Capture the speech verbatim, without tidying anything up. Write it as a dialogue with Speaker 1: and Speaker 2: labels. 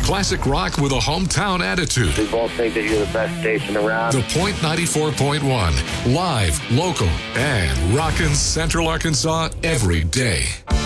Speaker 1: classic rock with a hometown attitude.
Speaker 2: We both think that you're the best station around.
Speaker 1: The Point ninety-four point one. Live, local, and rockin' Central Arkansas every day.